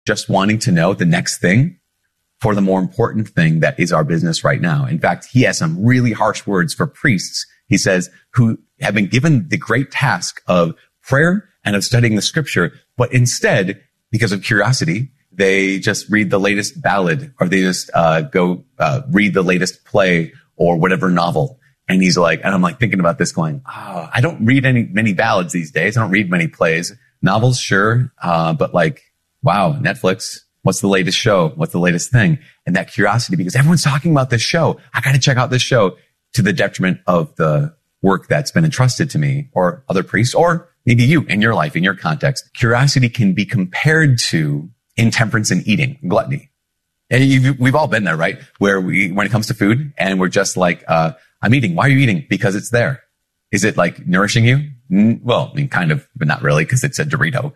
just wanting to know the next thing for the more important thing that is our business right now. In fact, he has some really harsh words for priests. He says, who have been given the great task of prayer and of studying the scripture, but instead, because of curiosity, they just read the latest ballad, or they just go read the latest play or whatever novel. And he's like, and I'm like thinking about this going, I don't read many ballads these days. I don't read many plays. Novels, sure. But like, wow, Netflix, what's the latest show? What's the latest thing? And that curiosity, because everyone's talking about this show. I got to check out this show, to the detriment of the work that's been entrusted to me or other priests, or maybe you in your life, in your context. Curiosity can be compared to intemperance in eating, gluttony. And we've all been there, right? Where when it comes to food, and we're just like, I'm eating. Why are you eating? Because it's there. Is it like nourishing you? Well, I mean, kind of, but not really, because it's a Dorito.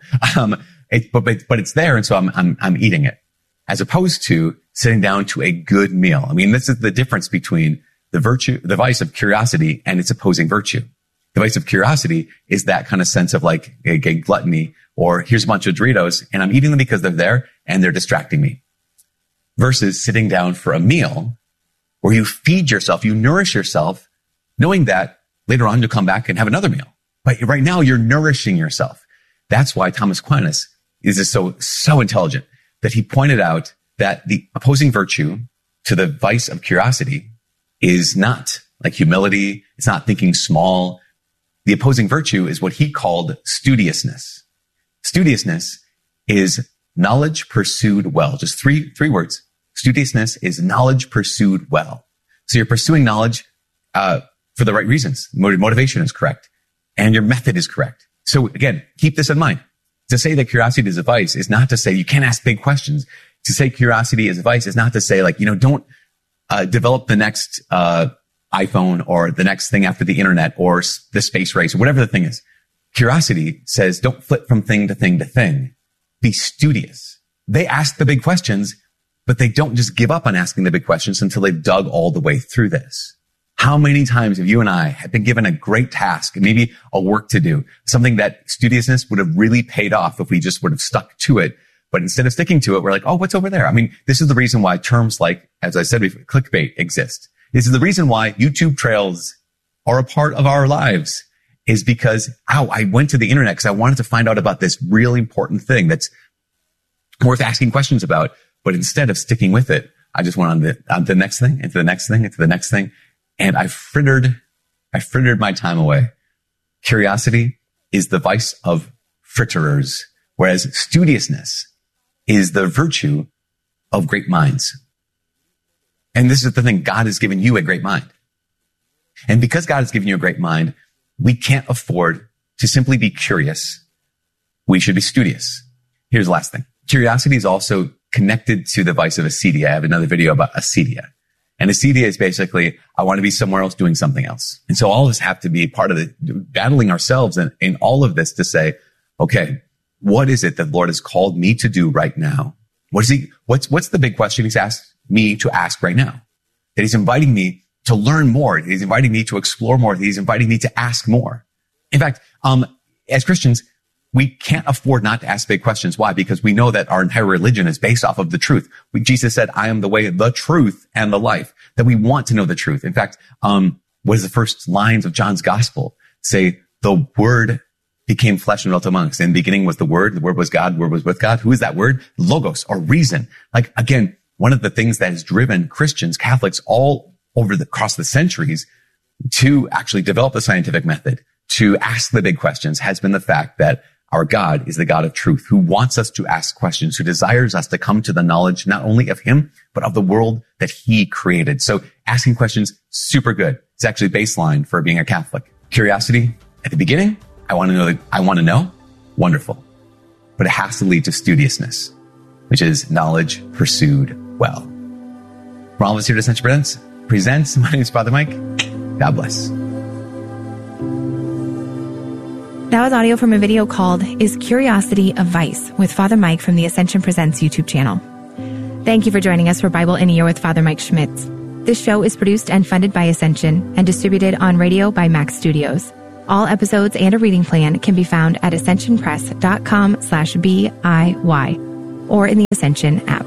But it's there. And so I'm eating it, as opposed to sitting down to a good meal. I mean, this is the difference between the vice of curiosity and its opposing virtue. The vice of curiosity is that kind of sense of like a gluttony, or here's a bunch of Doritos and I'm eating them because they're there and they're distracting me, versus sitting down for a meal where you feed yourself, you nourish yourself, knowing that later on you'll come back and have another meal. But right now you're nourishing yourself. That's why Thomas Aquinas is just so intelligent, that he pointed out that the opposing virtue to the vice of curiosity is not like humility. It's not thinking small. The opposing virtue is what he called studiousness. Studiousness is knowledge pursued well. Just three words. Studiousness is knowledge pursued well. So you're pursuing knowledge for the right reasons. Motivation is correct, and your method is correct. So again, keep this in mind. To say that curiosity is a vice is not to say you can't ask big questions. To say curiosity is a vice is not to say like, don't develop the next iPhone or the next thing after the internet or the space race or whatever the thing is. Curiosity says don't flip from thing to thing to thing. Be studious. They ask the big questions, but they don't just give up on asking the big questions until they've dug all the way through this. How many times have you and I have been given a great task, maybe a work to do, something that studiousness would have really paid off if we just would have stuck to it. But instead of sticking to it, we're like, oh, what's over there? I mean, this is the reason why terms like, as I said before, clickbait exist. This is the reason why YouTube trails are a part of our lives, is because, I went to the internet because I wanted to find out about this really important thing that's worth asking questions about. But instead of sticking with it, I just went on the next thing, into the next thing, into the next thing. And I frittered my time away. Curiosity is the vice of fritterers, whereas studiousness is the virtue of great minds. And this is the thing. God has given you a great mind. And because God has given you a great mind, we can't afford to simply be curious. We should be studious. Here's the last thing. Curiosity is also connected to the vice of acedia. I have another video about acedia. And acedia is basically, I want to be somewhere else doing something else. And so all of us have to be part of the battling ourselves in all of this to say, okay, what is it that the Lord has called me to do right now? What's the big question he's asked me to ask right now? That he's inviting me to learn more. He's inviting me to explore more. He's inviting me to ask more. In fact, as Christians, we can't afford not to ask big questions. Why? Because we know that our entire religion is based off of the truth. Jesus said, I am the way, the truth, and the life. That we want to know the truth. In fact, what is the first lines of John's gospel? Say, the word became flesh and dwelt among us. In the beginning was the word was God, the word was with God. Who is that word? Logos, or reason. Like, again, one of the things that has driven Christians, Catholics, all over across the centuries to actually develop the scientific method, to ask the big questions, has been the fact that our God is the God of truth, who wants us to ask questions, who desires us to come to the knowledge not only of him, but of the world that he created. So asking questions, super good. It's actually baseline for being a Catholic. Curiosity at the beginning, I want to know, wonderful. But it has to lead to studiousness, which is knowledge pursued well. From all of us here at Ascension Presents, my name is Father Mike. God bless. That was audio from a video called Is Curiosity a Vice? With Father Mike from the Ascension Presents YouTube channel. Thank you for joining us for Bible in a Year with Father Mike Schmitz. This show is produced and funded by Ascension and distributed on radio by Max Studios. All episodes and a reading plan can be found at ascensionpress.com/BIY. or in the Ascension app.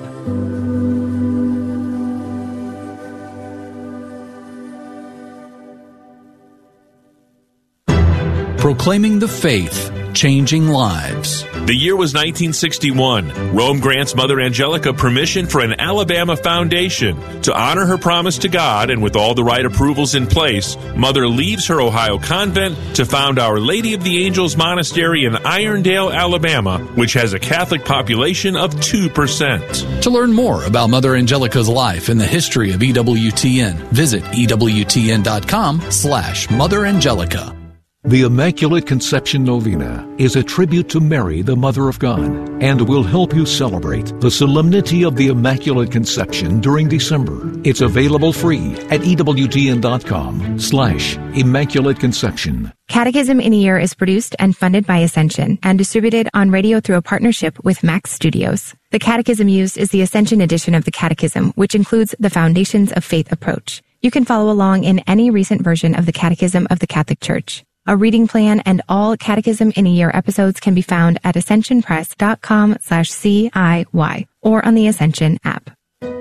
Proclaiming the faith, changing lives. The year was 1961. Rome grants Mother Angelica permission for an Alabama foundation. To honor her promise to God and with all the right approvals in place, Mother leaves her Ohio convent to found Our Lady of the Angels Monastery in Irondale, Alabama, which has a Catholic population of 2%. To learn more about Mother Angelica's life and the history of EWTN, visit EWTN.com/Mother Angelica. The Immaculate Conception Novena is a tribute to Mary, the Mother of God, and will help you celebrate the solemnity of the Immaculate Conception during December. It's available free at EWTN.com/Immaculate Conception. Catechism in a Year is produced and funded by Ascension and distributed on radio through a partnership with Max Studios. The catechism used is the Ascension edition of the Catechism, which includes the Foundations of Faith approach. You can follow along in any recent version of the Catechism of the Catholic Church. A reading plan and all Catechism in a Year episodes can be found at ascensionpress.com/CIY or on the Ascension app.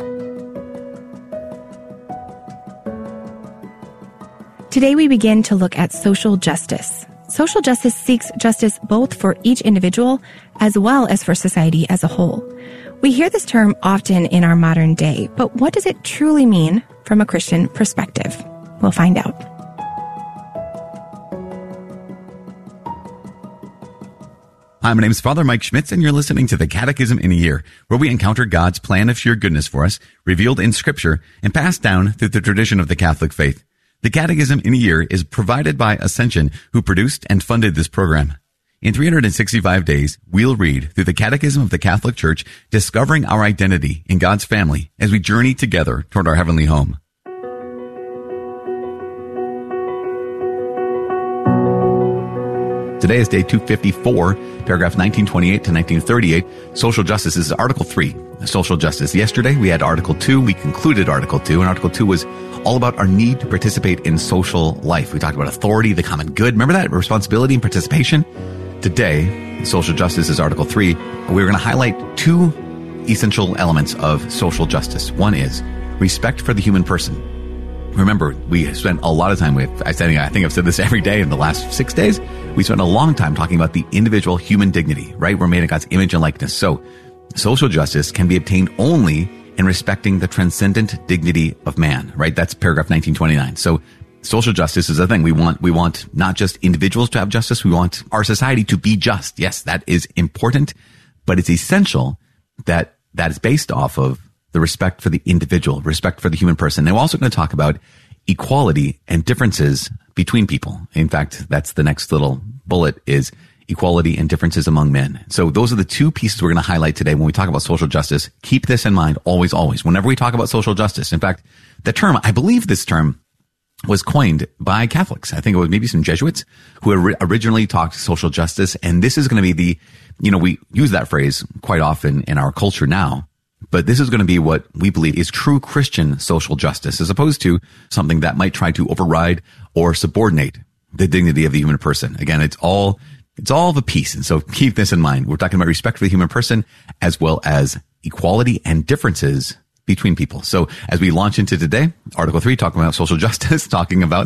Today we begin to look at social justice. Social justice seeks justice both for each individual as well as for society as a whole. We hear this term often in our modern day, but what does it truly mean from a Christian perspective? We'll find out. Hi, my name is Father Mike Schmitz, and you're listening to the Catechism in a Year, where we encounter God's plan of sheer goodness for us, revealed in Scripture, and passed down through the tradition of the Catholic faith. The Catechism in a Year is provided by Ascension, who produced and funded this program. In 365 days, we'll read through the Catechism of the Catholic Church, discovering our identity in God's family as we journey together toward our heavenly home. Today is day 254, paragraph 1928 to 1938. Social justice is Article 3, social justice. Yesterday we had Article 2. We concluded Article 2, and Article 2 was all about our need to participate in social life. We talked about authority, the common good. Remember that? Responsibility and participation. Today, social justice is Article 3. We're going to highlight two essential elements of social justice. One is respect for the human person. Remember, we spent a lot of time with, I think I've said this every day in the last 6 days. We spent a long time talking about the individual human dignity, right? We're made in God's image and likeness. So social justice can be obtained only in respecting the transcendent dignity of man, right? That's paragraph 1929. So social justice is a thing. We want not just individuals to have justice. We want our society to be just. Yes, that is important, but it's essential that is based off of the respect for the individual, respect for the human person. And we're also going to talk about equality and differences between people. In fact, that's the next little bullet is equality and differences among men. So those are the two pieces we're going to highlight today when we talk about social justice. Keep this in mind always, always, whenever we talk about social justice. In fact, the term, I believe this term was coined by Catholics. I think it was maybe some Jesuits who originally talked social justice. And this is going to be we use that phrase quite often in our culture now. But this is going to be what we believe is true Christian social justice, as opposed to something that might try to override or subordinate the dignity of the human person. Again, it's all of a piece. And so keep this in mind. We're talking about respect for the human person as well as equality and differences between people. So as we launch into today, Article 3, talking about social justice, I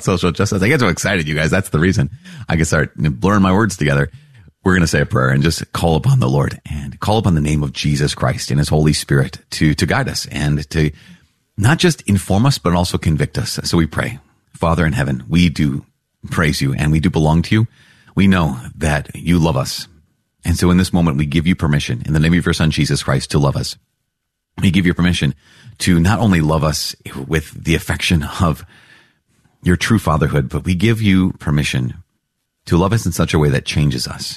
get so excited, you guys. That's the reason I can start blurring my words together. We're going to say a prayer and just call upon the Lord and call upon the name of Jesus Christ and his Holy Spirit to guide us and to not just inform us, but also convict us. So we pray. Father in heaven, we do praise you and we do belong to you. We know that you love us. And so in this moment, we give you permission in the name of your son, Jesus Christ, to love us. We give you permission to not only love us with the affection of your true fatherhood, but we give you permission to love us in such a way that changes us.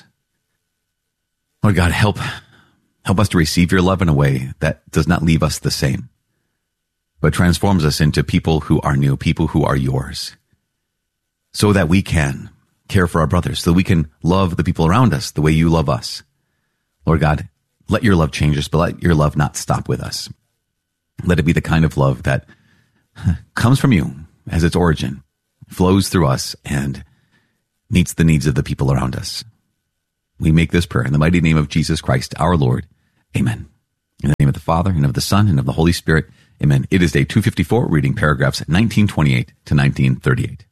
Lord God, help us to receive your love in a way that does not leave us the same, but transforms us into people who are new, people who are yours, so that we can care for our brothers, so that we can love the people around us the way you love us. Lord God, let your love change us, but let your love not stop with us. Let it be the kind of love that comes from you as its origin, flows through us, and meets the needs of the people around us. We make this prayer in the mighty name of Jesus Christ, our Lord. Amen. Father, and of the Son, and of the Holy Spirit. Amen. It is day 254, reading paragraphs 1928 to 1938.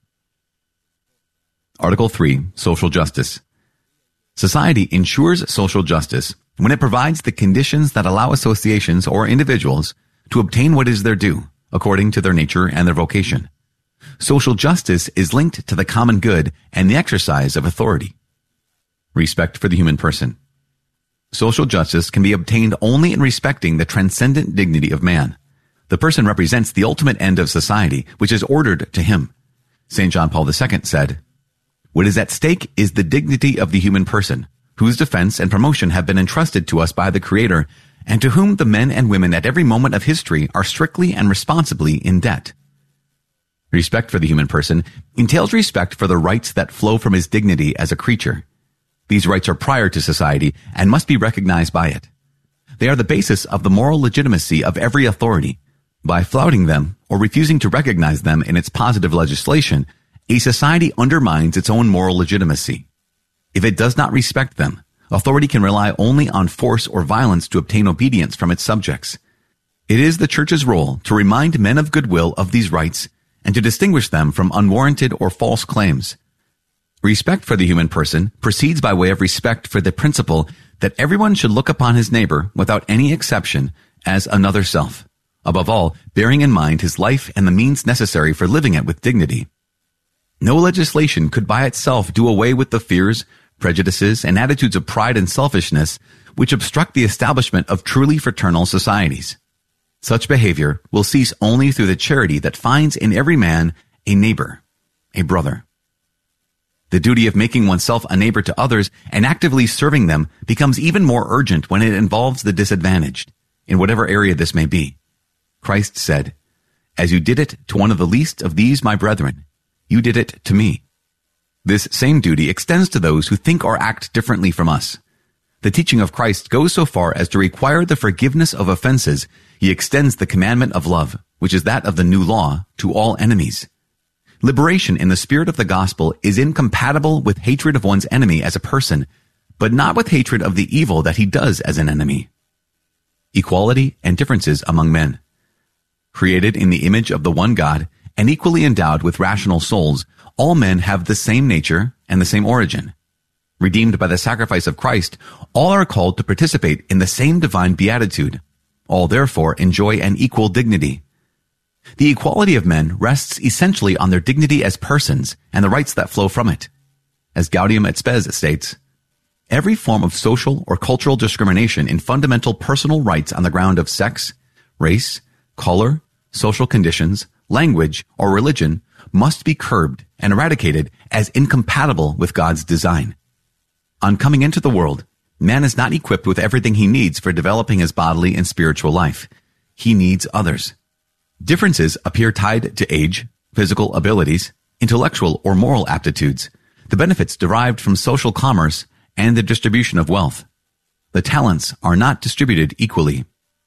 Article 3, Social Justice. Society ensures social justice when it provides the conditions that allow associations or individuals to obtain what is their due, according to their nature and their vocation. Social justice is linked to the common good and the exercise of authority. Respect for the human person. Social justice can be obtained only in respecting the transcendent dignity of man. The person represents the ultimate end of society, which is ordered to him. St. John Paul II said, "What is at stake is the dignity of the human person, whose defense and promotion have been entrusted to us by the Creator, and to whom the men and women at every moment of history are strictly and responsibly in debt." Respect for the human person entails respect for the rights that flow from his dignity as a creature. These rights are prior to society and must be recognized by it. They are the basis of the moral legitimacy of every authority. By flouting them or refusing to recognize them in its positive legislation, a society undermines its own moral legitimacy. If it does not respect them, authority can rely only on force or violence to obtain obedience from its subjects. It is the Church's role to remind men of goodwill of these rights and to distinguish them from unwarranted or false claims. Respect for the human person proceeds by way of respect for the principle that everyone should look upon his neighbor, without any exception, as another self, above all, bearing in mind his life and the means necessary for living it with dignity. No legislation could by itself do away with the fears, prejudices, and attitudes of pride and selfishness which obstruct the establishment of truly fraternal societies. Such behavior will cease only through the charity that finds in every man a neighbor, a brother. The duty of making oneself a neighbor to others and actively serving them becomes even more urgent when it involves the disadvantaged, in whatever area this may be. Christ said, "As you did it to one of the least of these my brethren, you did it to me." This same duty extends to those who think or act differently from us. The teaching of Christ goes so far as to require the forgiveness of offenses. He extends the commandment of love, which is that of the new law, to all enemies. Liberation in the spirit of the gospel is incompatible with hatred of one's enemy as a person, but not with hatred of the evil that he does as an enemy. Equality and differences among men. Created in the image of the one God and equally endowed with rational souls, all men have the same nature and the same origin. Redeemed by the sacrifice of Christ, all are called to participate in the same divine beatitude. All therefore enjoy an equal dignity. The equality of men rests essentially on their dignity as persons and the rights that flow from it. As Gaudium et Spes states, every form of social or cultural discrimination in fundamental personal rights on the ground of sex, race, color, social conditions, language, or religion must be curbed and eradicated as incompatible with God's design. On coming into the world, man is not equipped with everything he needs for developing his bodily and spiritual life. He needs others. Differences appear tied to age, physical abilities, intellectual or moral aptitudes, the benefits derived from social commerce, and the distribution of wealth. The talents are not distributed equally.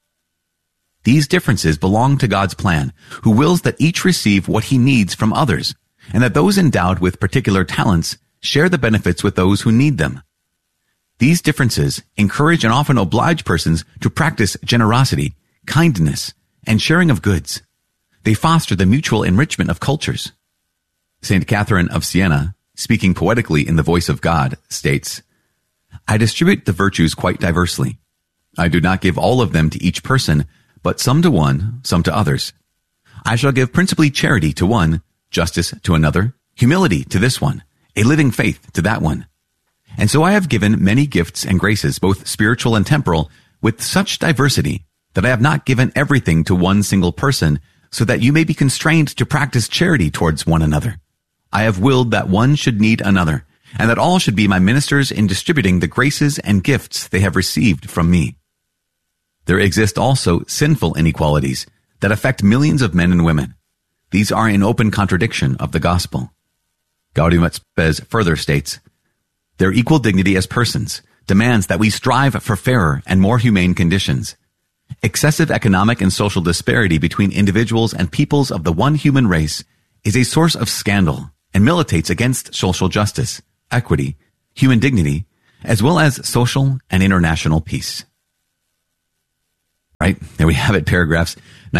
These differences belong to God's plan, who wills that each receive what he needs from others, and that those endowed with particular talents share the benefits with those who need them. These differences encourage and often oblige persons to practice generosity, kindness, and sharing of goods. They foster the mutual enrichment of cultures. St. Catherine of Siena, speaking poetically in the voice of God, states, "I distribute the virtues quite diversely. I do not give all of them to each person, but some to one, some to others. I shall give principally charity to one, justice to another, humility to this one, a living faith to that one. And so I have given many gifts and graces, both spiritual and temporal, with such diversity that I have not given everything to one single person, so that you may be constrained to practice charity towards one another. I have willed that one should need another, and that all should be my ministers in distributing the graces and gifts they have received from me." There exist also sinful inequalities that affect millions of men and women. These are in open contradiction of the gospel. Gaudium et Spes further states, "Their equal dignity as persons demands that we strive for fairer and more humane conditions. Excessive economic and social disparity between individuals and peoples of the one human race is a source of scandal and militates against social justice, equity, human dignity, as well as social and international peace." right? There we have it, paragraphs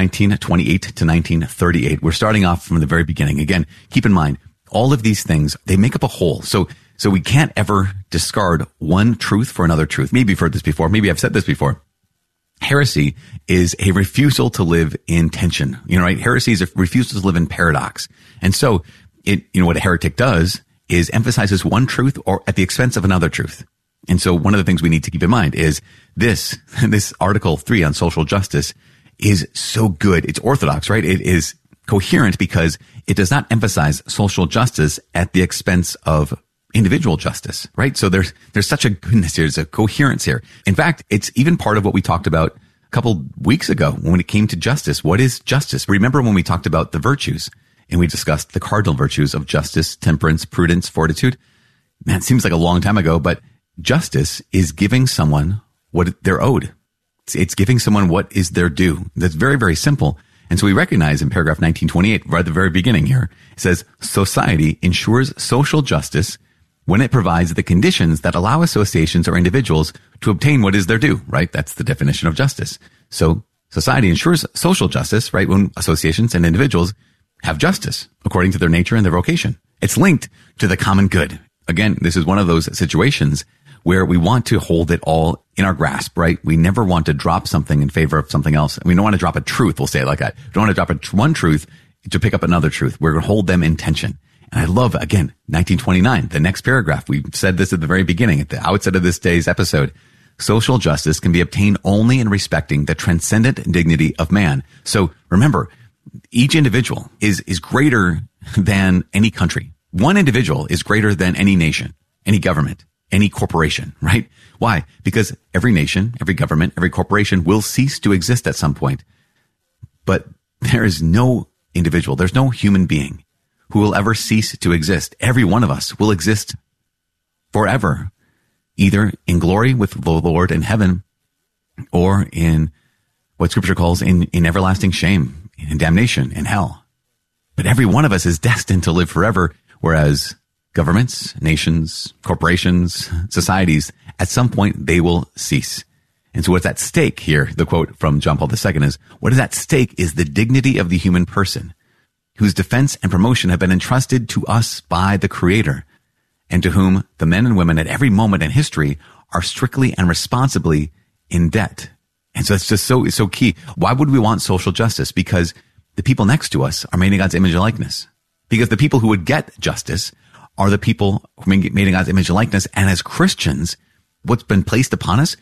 1928 to 1938. We're starting off from the very beginning. Again, keep in mind, all of these things, they make up a whole. So we can't ever discard one truth for another truth. Maybe you've heard this before. Maybe I've said this before. Heresy is a refusal to live in tension. Right? Heresy is a refusal to live in paradox. And so what a heretic does is emphasizes one truth or at the expense of another truth. And so one of the things we need to keep in mind is this Article 3 on social justice is so good. It's orthodox, right? It is coherent because it does not emphasize social justice at the expense of individual justice, right? So there's such a goodness here. There's a coherence here. In fact, it's even part of what we talked about a couple weeks ago when it came to justice. What is justice? Remember when we talked about the virtues and we discussed the cardinal virtues of justice, temperance, prudence, fortitude? Man, it seems like a long time ago, but justice is giving someone what they're owed. It's giving someone what is their due. That's very, very simple. And so we recognize in paragraph 1928, right at the very beginning here, it says, society ensures social justice when it provides the conditions that allow associations or individuals to obtain what is their due, right? That's the definition of justice. So society ensures social justice, right? When associations and individuals have justice according to their nature and their vocation. It's linked to the common good. Again, this is one of those situations where we want to hold it all in our grasp, right? We never want to drop something in favor of something else. We don't want to drop a truth. We'll say it like that. We don't want to drop one truth to pick up another truth. We're going to hold them in tension. And I love, again, 1929, the next paragraph. We said this at the very beginning, at the outset of this day's episode. Social justice can be obtained only in respecting the transcendent dignity of man. So remember, each individual is greater than any country. One individual is greater than any nation, any government, any corporation, right? Why? Because every nation, every government, every corporation will cease to exist at some point. But there is no individual, there's no human being who will ever cease to exist. Every one of us will exist forever, either in glory with the Lord in heaven or in what Scripture calls in everlasting shame, in damnation, in hell. But every one of us is destined to live forever, whereas governments, nations, corporations, societies, at some point they will cease. And so what's at stake here, the quote from John Paul II is, what is at stake is the dignity of the human person, whose defense and promotion have been entrusted to us by the Creator, and to whom the men and women at every moment in history are strictly and responsibly in debt. And so it's just so key. Why would we want social justice? Because the people next to us are made in God's image and likeness. Because the people who would get justice are the people who are made in God's image and likeness. And as Christians, what's been placed upon us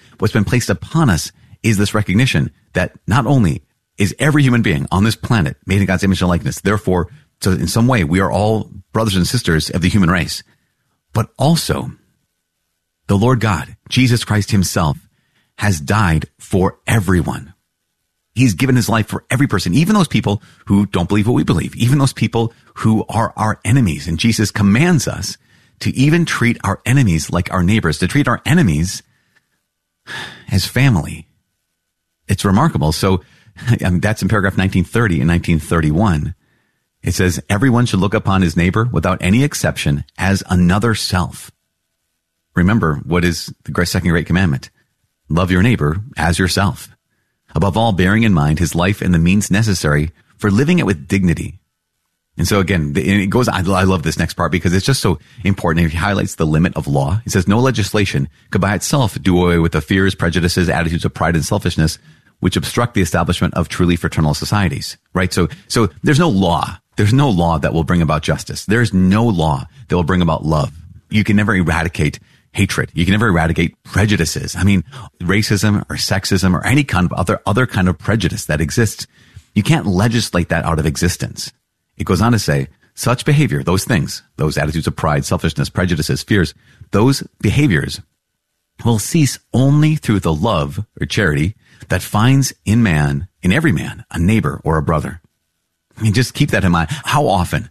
is this recognition that not only is every human being on this planet made in God's image and likeness, therefore, so in some way, we are all brothers and sisters of the human race, but also the Lord God, Jesus Christ himself, has died for everyone. He's given his life for every person, even those people who don't believe what we believe, even those people who are our enemies. And Jesus commands us to even treat our enemies like our neighbors, to treat our enemies as family. It's remarkable. So that's in paragraph 1930 and 1931. It says, everyone should look upon his neighbor without any exception as another self. Remember, what is the second great commandment? Love your neighbor as yourself. Above all, bearing in mind his life and the means necessary for living it with dignity. And so again, it goes, I love this next part because it's just so important. He highlights the limit of law. He says, no legislation could by itself do away with the fears, prejudices, attitudes of pride and selfishness, which obstruct the establishment of truly fraternal societies, right? So there's no law. There's no law that will bring about justice. There's no law that will bring about love. You can never eradicate hatred. You can never eradicate prejudices. I mean, racism or sexism or any kind of other kind of prejudice that exists. You can't legislate that out of existence. It goes on to say, such behavior, those things, those attitudes of pride, selfishness, prejudices, fears, those behaviors will cease only through the love or charity that finds in every man, a neighbor or a brother. I mean, just keep that in mind. How often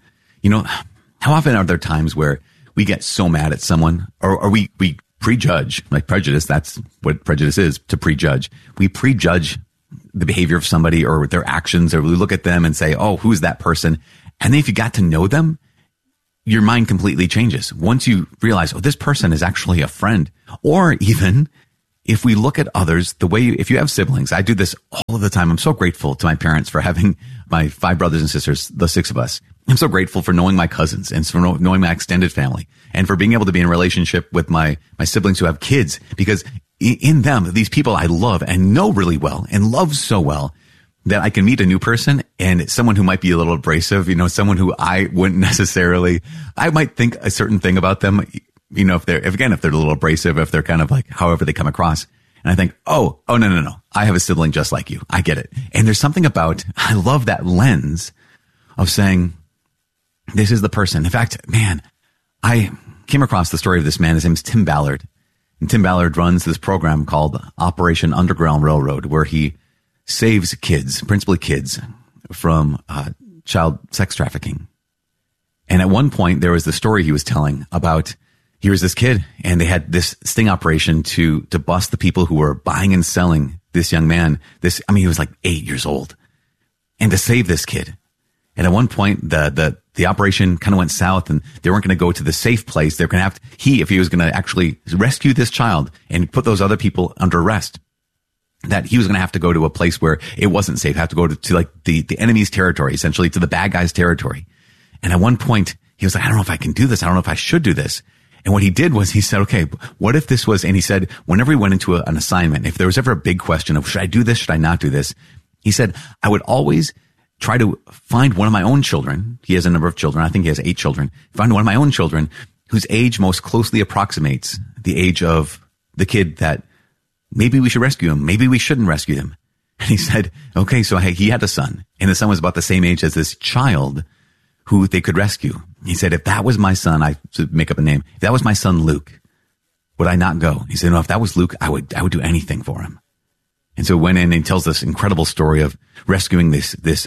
are there times where we get so mad at someone or we prejudge, like prejudice? That's what prejudice is, to prejudge. We prejudge the behavior of somebody or their actions, or we look at them and say, oh, who's that person? And then if you got to know them, your mind completely changes. Once you realize, oh, this person is actually a friend, or even if we look at others, if you have siblings, I do this all of the time. I'm so grateful to my parents for having my 5 brothers and sisters, the 6 of us. I'm so grateful for knowing my cousins and for knowing my extended family and for being able to be in a relationship with my siblings who have kids, because in them, these people I love and know really well and love so well that I can meet a new person and someone who might be a little abrasive, someone who I wouldn't necessarily, I might think a certain thing about them, if they're a little abrasive, if they're kind of like however they come across. And I think, oh, no. I have a sibling just like you. I get it. And there's something about, I love that lens of saying, this is the person. In fact, man, I came across the story of this man. His name is Tim Ballard. And Tim Ballard runs this program called Operation Underground Railroad, where he saves kids, principally kids, from child sex trafficking. And at one point, there was the story he was telling about, here was this kid, and they had this sting operation to bust the people who were buying and selling this young man. He was like 8 years old, and to save this kid. And at one point, the operation kind of went south, and they weren't going to go to the safe place. They're going to if he was going to actually rescue this child and put those other people under arrest, that he was going to have to go to a place where it wasn't safe, have to go to like the enemy's territory, essentially to the bad guy's territory. And at one point, he was like, I don't know if I can do this. I don't know if I should do this. And what he did was he said, okay, what if this was, and he said, whenever he went into an assignment, if there was ever a big question of should I do this, should I not do this? He said, I would always try to find one of my own children. He has a number of children. I think he has 8 children. Find one of my own children whose age most closely approximates the age of the kid that maybe we should rescue him. Maybe we shouldn't rescue him. And he said, okay, so he had a son, and the son was about the same age as this child who they could rescue. He said, if that was my son, I should make up a name. If that was my son, Luke, would I not go? He said, no, if that was Luke, I would do anything for him. And so went in and he tells this incredible story of rescuing this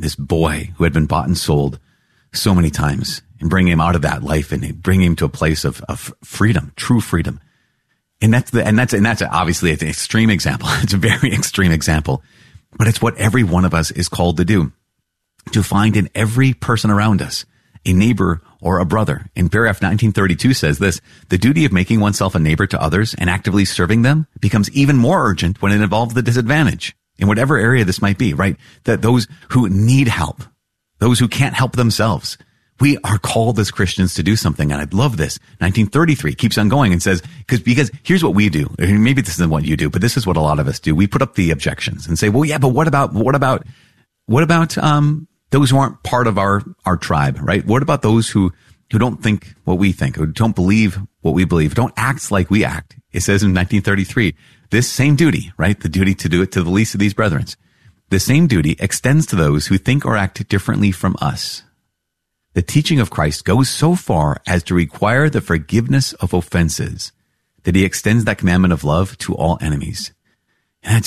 boy who had been bought and sold so many times and bringing him out of that life and bringing him to a place of freedom, true freedom. And that's obviously an extreme example. It's a very extreme example, but it's what every one of us is called to do, to find in every person around us a neighbor or a brother. And paragraph 1932 says this: the duty of making oneself a neighbor to others and actively serving them becomes even more urgent when it involves the disadvantaged, in whatever area this might be, right? That those who need help, those who can't help themselves, we are called as Christians to do something. And I love this. 1933 keeps on going and says, because here's what we do. Maybe this isn't what you do, but this is what a lot of us do. We put up the objections and say, well, yeah, but what about those who aren't part of our tribe, right? What about those who don't think what we think, who don't believe what we believe, don't act like we act? It says in 1933, this same duty, right? The duty to do it to the least of these brethren. The same duty extends to those who think or act differently from us. The teaching of Christ goes so far as to require the forgiveness of offenses that he extends that commandment of love to all enemies. And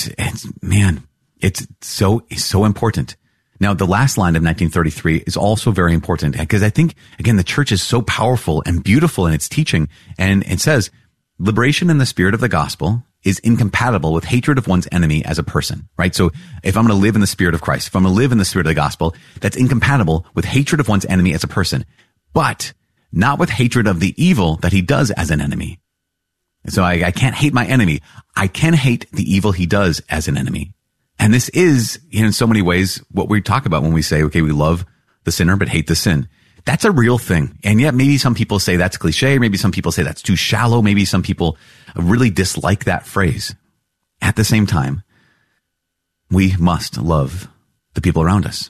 it's so important. Now, the last line of 1933 is also very important because I think, again, the church is so powerful and beautiful in its teaching. And it says, liberation in the spirit of the gospel is incompatible with hatred of one's enemy as a person, right? So if I'm going to live in the spirit of Christ, if I'm going to live in the spirit of the gospel, that's incompatible with hatred of one's enemy as a person, but not with hatred of the evil that he does as an enemy. So I can't hate my enemy. I can hate the evil he does as an enemy. And this is, in so many ways, what we talk about when we say, okay, we love the sinner, but hate the sin. That's a real thing. And yet maybe some people say that's cliche. Maybe some people say that's too shallow. Maybe some people really dislike that phrase. At the same time, we must love the people around us.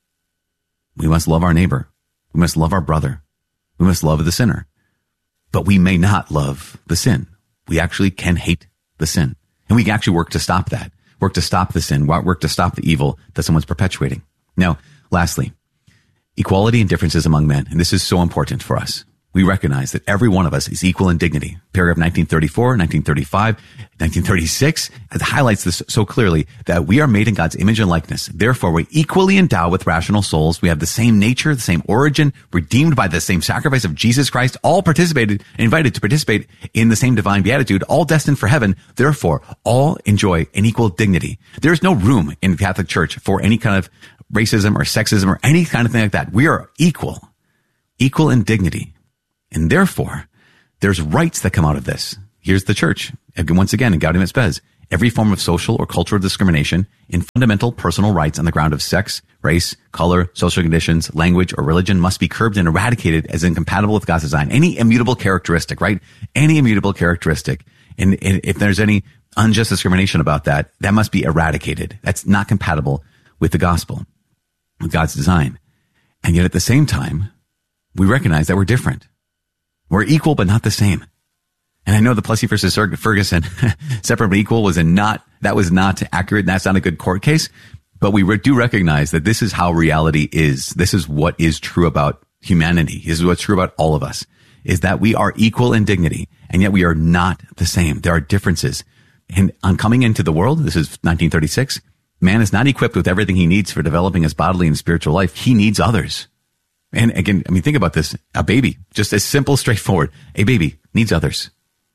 We must love our neighbor. We must love our brother. We must love the sinner. But we may not love the sin. We actually can hate the sin. And we can actually work to stop that. Work to stop the sin, work to stop the evil that someone's perpetuating. Now, lastly, equality and differences among men. And this is so important for us. We recognize that every one of us is equal in dignity. Paragraph 1934, 1935, 1936, it highlights this so clearly that we are made in God's image and likeness. Therefore, we're equally endowed with rational souls. We have the same nature, the same origin, redeemed by the same sacrifice of Jesus Christ, all invited to participate in the same divine beatitude, all destined for heaven. Therefore, all enjoy an equal dignity. There's no room in the Catholic Church for any kind of racism or sexism or any kind of thing like that. We are equal in dignity. And therefore, there's rights that come out of this. here's the church. Once again, in Gaudium et Spes, every form of social or cultural discrimination in fundamental personal rights on the ground of sex, race, color, social conditions, language, or religion must be curbed and eradicated as incompatible with God's design. Any immutable characteristic, right? Any immutable characteristic. And if there's any unjust discrimination about that, that must be eradicated. That's not compatible with the gospel, with God's design. And yet at the same time, we recognize that we're different. We're equal, but not the same. And I know the Plessy versus Ferguson, separate but equal was not accurate. That's not a good court case, but we do recognize that this is how reality is. This is what is true about humanity. This is what's true about all of us, is that we are equal in dignity, and yet we are not the same. There are differences. And on coming into the world, this is 1936, man is not equipped with everything he needs for developing his bodily and spiritual life. He needs others. And again, I mean, think about this. A baby, just as simple, straightforward. A baby needs others.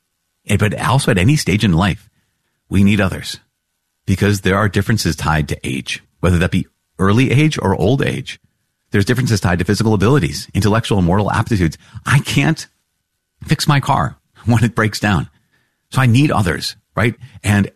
But also at any stage in life, we need others because there are differences tied to age, whether that be early age or old age. There's differences tied to physical abilities, intellectual and moral aptitudes. I can't fix my car when it breaks down. So I need others, right? And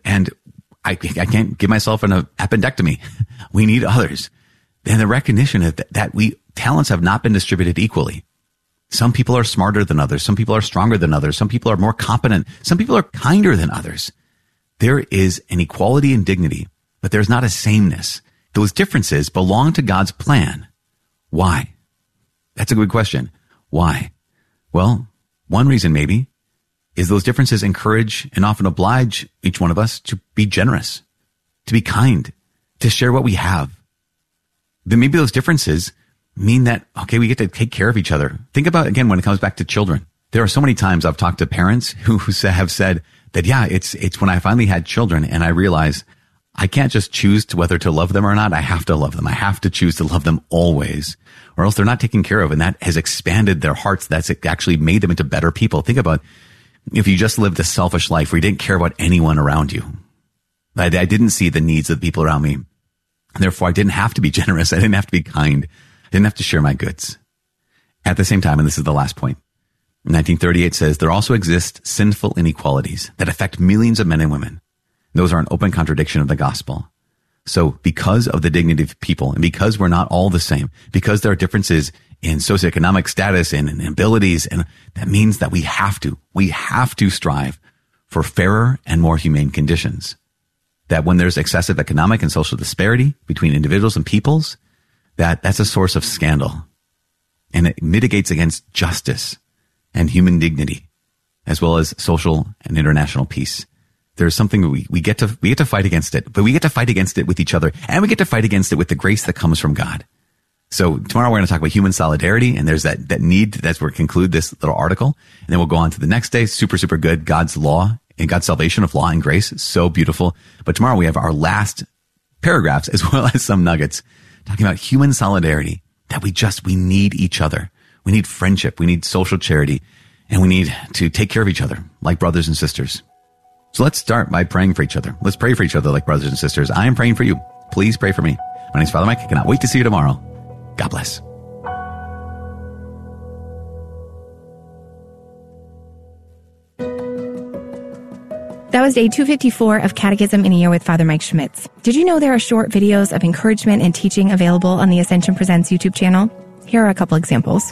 I can't give myself an appendectomy. We need others. And the recognition that talents have not been distributed equally. Some people are smarter than others. Some people are stronger than others. Some people are more competent. Some people are kinder than others. There is an equality in dignity, but there's not a sameness. Those differences belong to God's plan. Why? That's a good question. Why? Well, one reason maybe is those differences encourage and often oblige each one of us to be generous, to be kind, to share what we have. Then maybe those differences mean that, okay, we get to take care of each other. Think about, again, when it comes back to children. There are so many times I've talked to parents who have said that, yeah, it's when I finally had children and I realized I can't just choose to whether to love them or not. I have to love them. I have to choose to love them always, or else they're not taken care of. And that has expanded their hearts. That's actually made them into better people. Think about if you just lived a selfish life where you didn't care about anyone around you. I didn't see the needs of the people around me. Therefore, I didn't have to be generous. I didn't have to be kind. I didn't have to share my goods. At the same time, and this is the last point, 1938 says, there also exist sinful inequalities that affect millions of men and women. Those are an open contradiction of the gospel. So because of the dignity of people, and because we're not all the same, because there are differences in socioeconomic status and abilities, and that means that we have to strive for fairer and more humane conditions. That when there's excessive economic and social disparity between individuals and peoples, that's a source of scandal, and it mitigates against justice and human dignity, as well as social and international peace. There's something we get to fight against it, but we get to fight against it with each other, and we get to fight against it with the grace that comes from God. So tomorrow we're going to talk about human solidarity, and there's that need. That's where we conclude this little article, and then we'll go on to the next day. Super, super good. God's law and God's salvation of law and grace. So beautiful. But tomorrow we have our last paragraphs as well as some nuggets talking about human solidarity, that we need each other. We need friendship. We need social charity, and we need to take care of each other like brothers and sisters. So let's start by praying for each other. Let's pray for each other like brothers and sisters. I am praying for you. Please pray for me. My name is Father Mike. I cannot wait to see you tomorrow. God bless. That was day 254 of Catechism in a Year with Father Mike Schmitz. Did you know there are short videos of encouragement and teaching available on the Ascension Presents YouTube channel? Here are a couple examples.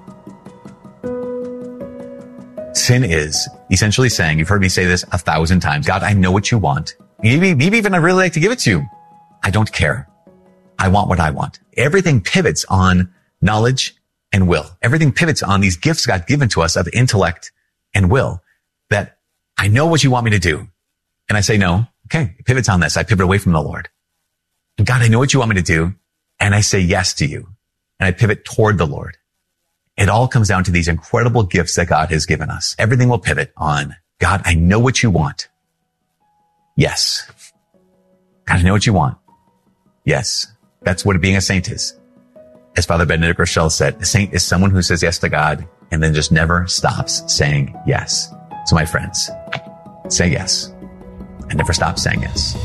Sin is essentially saying, you've heard me say this 1,000 times, God, I know what you want. Maybe even I'd really like to give it to you. I don't care. I want what I want. Everything pivots on knowledge and will. Everything pivots on these gifts God given to us of intellect and will, that I know what you want me to do. And I say, no. Okay. It pivots on this. I pivot away from the Lord. God, I know what you want me to do. And I say yes to you. And I pivot toward the Lord. It all comes down to these incredible gifts that God has given us. Everything will pivot on, God, I know what you want. Yes. God, I know what you want. Yes. That's what being a saint is. As Father Benedict Rochelle said, a saint is someone who says yes to God and then just never stops saying yes. So my friends, say yes and never stop saying yes.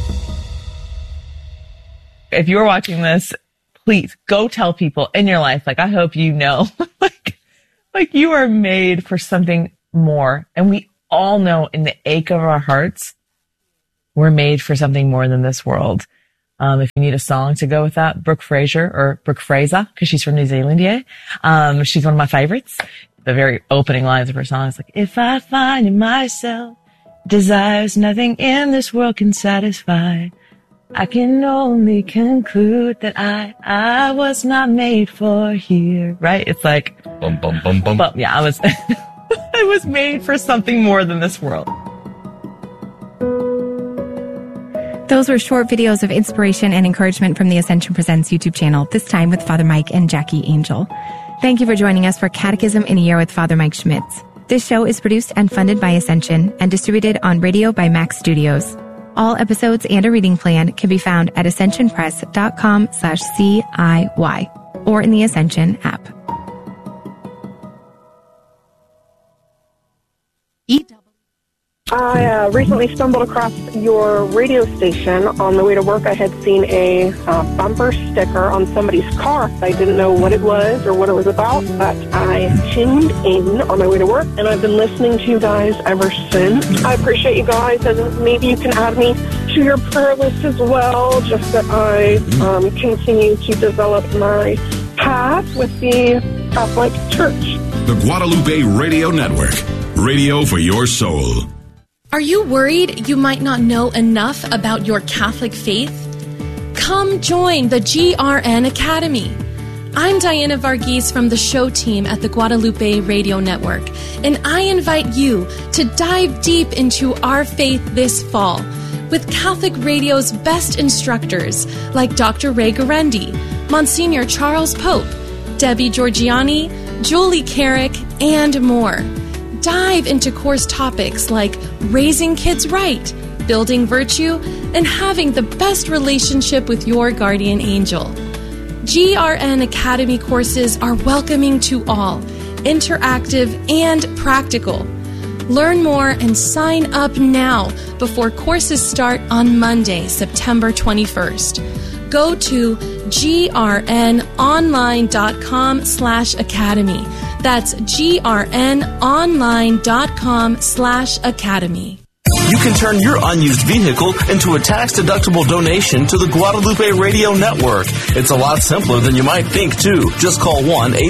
If you're watching this, please go tell people in your life, like, I hope you know, like you are made for something more. And we all know in the ache of our hearts, we're made for something more than this world. If you need a song to go with that, Brooke Fraser, because she's from New Zealand, she's one of my favorites. The very opening lines of her song is like, if I find in myself desires nothing in this world can satisfy, I can only conclude that I was not made for here. Right? It's like, bum, bum, bum, bum. But yeah, I was, I was made for something more than this world. Those were short videos of inspiration and encouragement from the Ascension Presents YouTube channel, this time with Father Mike and Jackie Angel. Thank you for joining us for Catechism in a Year with Father Mike Schmitz. This show is produced and funded by Ascension and distributed on radio by Max Studios. All episodes and a reading plan can be found at ascensionpress.com/CIY or in the Ascension app. I recently stumbled across your radio station. On the way to work, I had seen a bumper sticker on somebody's car. I didn't know what it was or what it was about, but I tuned in on my way to work, and I've been listening to you guys ever since. I appreciate you guys, and maybe you can add me to your prayer list as well, just that I continue to develop my path with the Catholic Church. The Guadalupe Radio Network. Radio for your soul. Are you worried you might not know enough about your Catholic faith? Come join the GRN Academy. I'm Diana Varghese from the show team at the Guadalupe Radio Network, and I invite you to dive deep into our faith this fall with Catholic Radio's best instructors like Dr. Ray Guarendi, Monsignor Charles Pope, Debbie Georgiani, Julie Carrick, and more. Dive into course topics like raising kids right, building virtue, and having the best relationship with your guardian angel. GRN Academy courses are welcoming to all, interactive and practical. Learn more and sign up now before courses start on Monday, September 21st. Go to grnonline.com/academy. That's grnonline.com/academy. You can turn your unused vehicle into a tax-deductible donation to the Guadalupe Radio Network. It's a lot simpler than you might think, too. Just call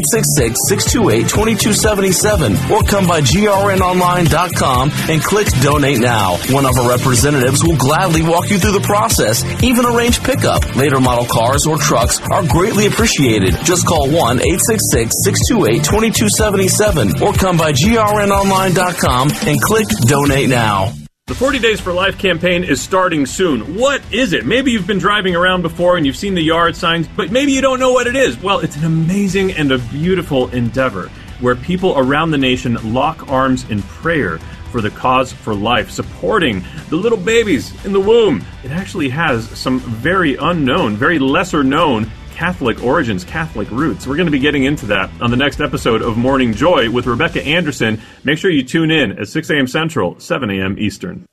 1-866-628-2277 or come by grnonline.com and click Donate Now. One of our representatives will gladly walk you through the process, even arrange pickup. Later model cars or trucks are greatly appreciated. Just call 1-866-628-2277 or come by grnonline.com and click Donate Now. The 40 Days for Life campaign is starting soon. What is it? Maybe you've been driving around before and you've seen the yard signs, but maybe you don't know what it is. Well, it's an amazing and a beautiful endeavor where people around the nation lock arms in prayer for the cause for life, supporting the little babies in the womb. It actually has some very unknown, very lesser known Catholic origins, Catholic roots. We're going to be getting into that on the next episode of Morning Joy with Rebecca Anderson. Make sure you tune in at 6 a.m. Central, 7 a.m. Eastern.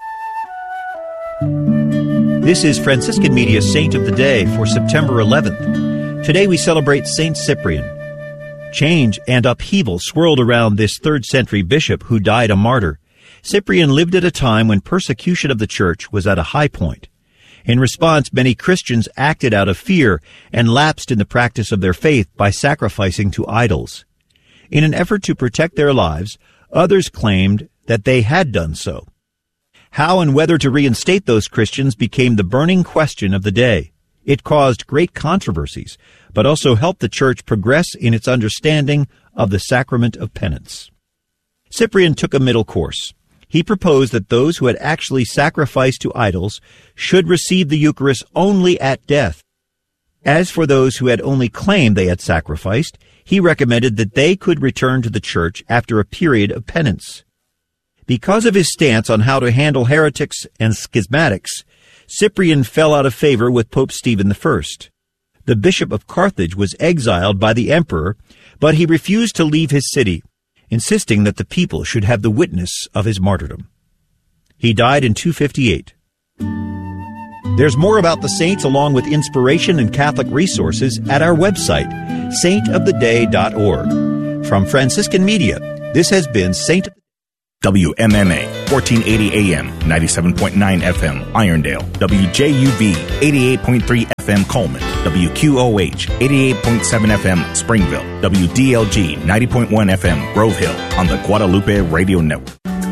This is Franciscan Media's Saint of the Day for September 11th. Today we celebrate Saint Cyprian. Change and upheaval swirled around this 3rd century bishop who died a martyr. Cyprian lived at a time when persecution of the church was at a high point. In response, many Christians acted out of fear and lapsed in the practice of their faith by sacrificing to idols. In an effort to protect their lives, others claimed that they had done so. How and whether to reinstate those Christians became the burning question of the day. It caused great controversies, but also helped the Church progress in its understanding of the sacrament of penance. Cyprian took a middle course. He proposed that those who had actually sacrificed to idols should receive the Eucharist only at death. As for those who had only claimed they had sacrificed, he recommended that they could return to the Church after a period of penance. Because of his stance on how to handle heretics and schismatics, Cyprian fell out of favor with Pope Stephen I. The Bishop of Carthage was exiled by the emperor, but he refused to leave his city, insisting that the people should have the witness of his martyrdom. He died in 258. There's more about the saints along with inspiration and Catholic resources at our website, saintoftheday.org. From Franciscan Media, this has been Saint of the Day. WMMA, 1480 AM, 97.9 FM, Irondale. WJUV, 88.3 FM, Coleman. WQOH, 88.7 FM, Springville. WDLG, 90.1 FM, Grove Hill, on the Guadalupe Radio Network.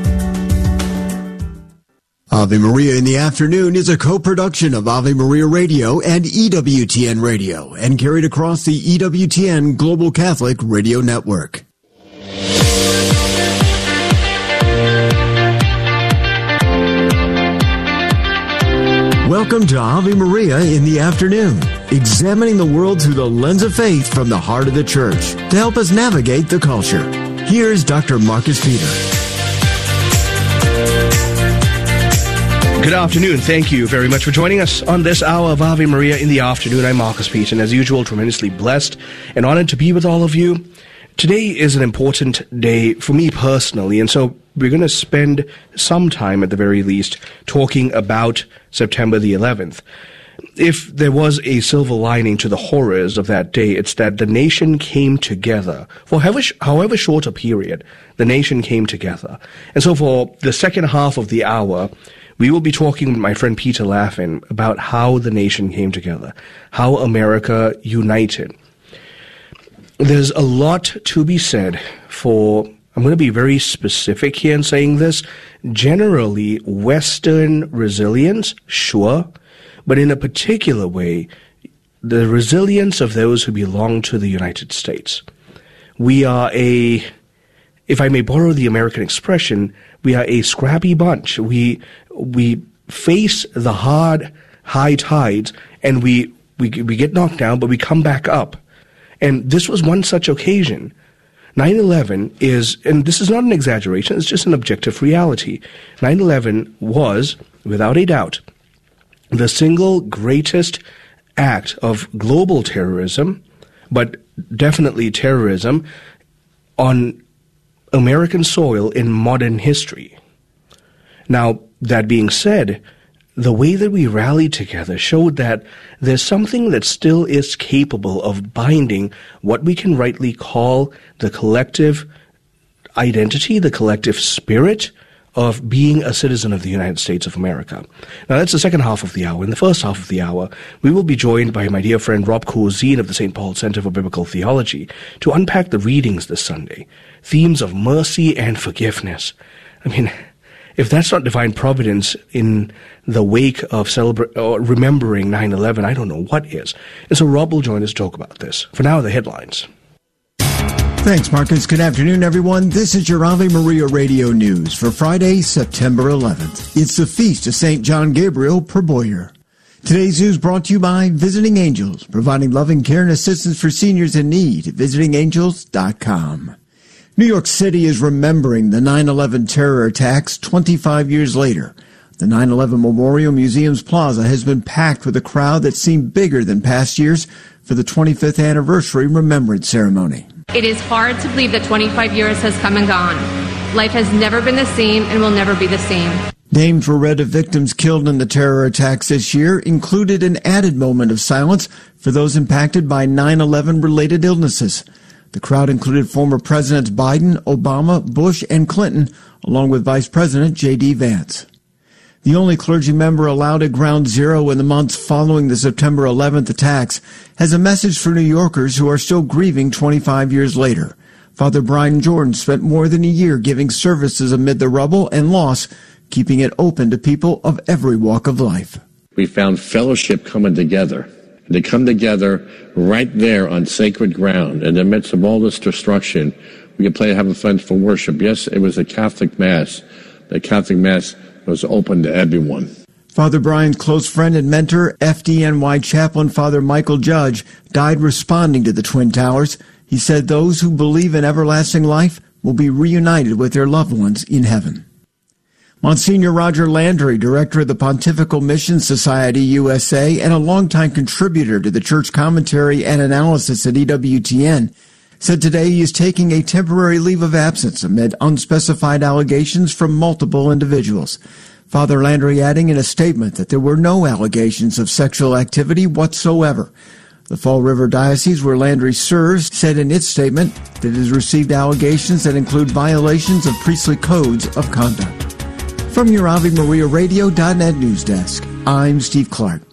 Ave Maria in the Afternoon is a co-production of Ave Maria Radio and EWTN Radio and carried across the EWTN Global Catholic Radio Network. Welcome to Ave Maria in the Afternoon, examining the world through the lens of faith from the heart of the Church to help us navigate the culture. Here's Dr. Marcus Peter. Good afternoon. Thank you very much for joining us on this hour of Ave Maria in the Afternoon. I'm Marcus Peter, and as usual, tremendously blessed and honored to be with all of you. Today is an important day for me personally, and so we're going to spend some time, at the very least, talking about September the 11th. If there was a silver lining to the horrors of that day, it's that the nation came together. For however short a period, the nation came together. And so for the second half of the hour, we will be talking with my friend Peter Laffin about how the nation came together, how America united. There's a lot to be said for, I'm going to be very specific here in saying this, generally Western resilience, sure, but in a particular way, the resilience of those who belong to the United States. We are if I may borrow the American expression, we are a scrappy bunch. We face the hard, high tides, and we get knocked down, but we come back up. And this was one such occasion. 9/11 is, and this is not an exaggeration, it's just an objective reality. 9/11 was, without a doubt, the single greatest act of global terrorism, but definitely terrorism on American soil in modern history. Now, that being said, the way that we rallied together showed that there's something that still is capable of binding what we can rightly call the collective identity, the collective spirit of being a citizen of the United States of America. Now, that's the second half of the hour. In the first half of the hour, we will be joined by my dear friend Rob Corzine of the St. Paul Center for Biblical Theology to unpack the readings this Sunday, themes of mercy and forgiveness. I mean, if that's not divine providence in the wake of remembering 9/11, I don't know what is. And so Rob will join us to talk about this. For now, the headlines. Thanks, Marcus. Good afternoon, everyone. This is your Ave Maria Radio News for Friday, September 11th. It's the feast of St. John Gabriel Perboyer. Today's news brought to you by Visiting Angels, providing loving care and assistance for seniors in need at visitingangels.com. New York City is remembering the 9/11 terror attacks 25 years later. The 9/11 Memorial Museum's Plaza has been packed with a crowd that seemed bigger than past years for the 25th anniversary remembrance ceremony. It is hard to believe that 25 years has come and gone. Life has never been the same and will never be the same. Names were read of victims killed in the terror attacks this year, included an added moment of silence for those impacted by 9/11 related illnesses. The crowd included former Presidents Biden, Obama, Bush, and Clinton, along with Vice President J.D. Vance. The only clergy member allowed at Ground Zero in the months following the September 11th attacks has a message for New Yorkers who are still grieving 25 years later. Father Brian Jordan spent more than a year giving services amid the rubble and loss, keeping it open to people of every walk of life. We found fellowship coming together. To come together right there on sacred ground in the midst of all this destruction. We could play Having Fun for worship. Yes, it was a Catholic Mass. The Catholic Mass was open to everyone. Father Brian's close friend and mentor, FDNY chaplain Father Michael Judge, died responding to the Twin Towers. He said those who believe in everlasting life will be reunited with their loved ones in heaven. Monsignor Roger Landry, director of the Pontifical Mission Society USA and a longtime contributor to the church commentary and analysis at EWTN, said today he is taking a temporary leave of absence amid unspecified allegations from multiple individuals. Father Landry adding in a statement that there were no allegations of sexual activity whatsoever. The Fall River Diocese, where Landry serves, said in its statement that it has received allegations that include violations of priestly codes of conduct. From your AveMariaRadio.net news desk, I'm Steve Clark.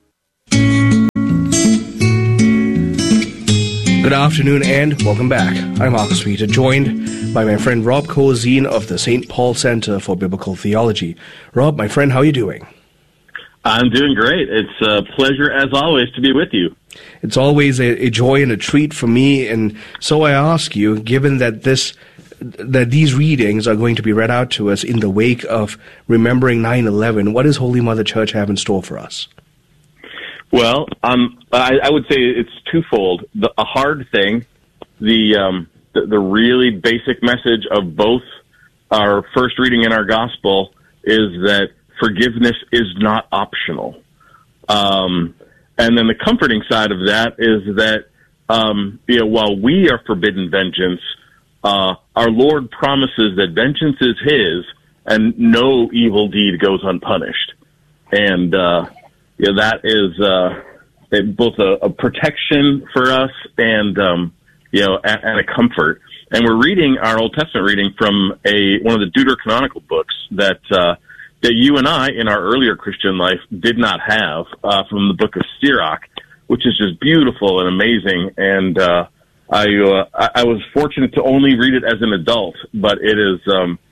Good afternoon and welcome back. I'm Marcus Peter, joined by my friend Rob Cozine of the St. Paul Center for Biblical Theology. Rob, my friend, how are you doing? I'm doing great. It's a pleasure, as always, to be with you. It's always a joy and a treat for me, and so I ask you, given that these readings are going to be read out to us in the wake of remembering 9/11, what does Holy Mother Church have in store for us? Well, I would say it's twofold. A hard thing, the really basic message of both our first reading and our gospel is that forgiveness is not optional. And then the comforting side of that is that, while we are forbidden vengeance, our Lord promises that vengeance is His and no evil deed goes unpunished. And, that is both a protection for us and a comfort. And we're reading our Old Testament reading from one of the Deuterocanonical books that you and I, in our earlier Christian life, did not have, from the book of Sirach, which is just beautiful and amazing. And I was fortunate to only read it as an adult, but it is